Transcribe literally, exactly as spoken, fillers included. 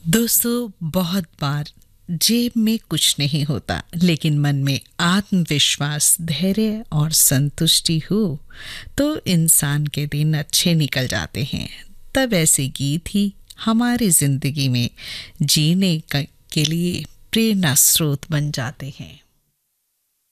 दोस्तों, बहुत बार जेब में कुछ नहीं होता, लेकिन मन में आत्मविश्वास, धैर्य और संतुष्टि हो तो इंसान के दिन अच्छे निकल जाते हैं। तब ऐसे गीत ही हमारी जिंदगी में जीने का- के लिए प्रेरणा स्रोत बन जाते हैं।